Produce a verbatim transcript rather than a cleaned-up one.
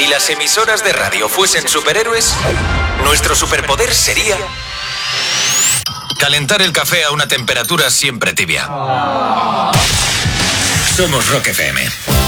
Si las emisoras de radio fuesen superhéroes, nuestro superpoder sería calentar el café a una temperatura siempre tibia. Somos Rock F M.